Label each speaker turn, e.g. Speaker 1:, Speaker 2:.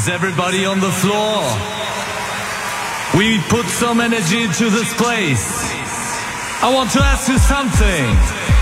Speaker 1: Is everybody on the floor? We put some energy into this place. I want to ask you something.